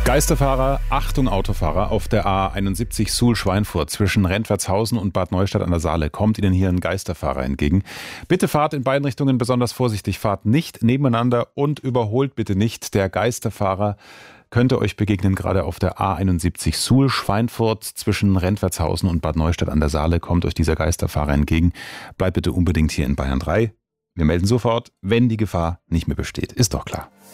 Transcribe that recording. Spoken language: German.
Geisterfahrer, Achtung Autofahrer, auf der A71 Suhl-Schweinfurt zwischen Rentwertshausen und Bad Neustadt an der Saale kommt Ihnen hier ein Geisterfahrer entgegen. Bitte fahrt in beiden Richtungen besonders vorsichtig, fahrt nicht nebeneinander und überholt bitte nicht. Der Geisterfahrer könnte euch begegnen, gerade auf der A71 Suhl-Schweinfurt zwischen Rentwertshausen und Bad Neustadt an der Saale kommt euch dieser Geisterfahrer entgegen. Bleibt bitte unbedingt hier in Bayern 3. Wir melden sofort, wenn die Gefahr nicht mehr besteht. Ist doch klar.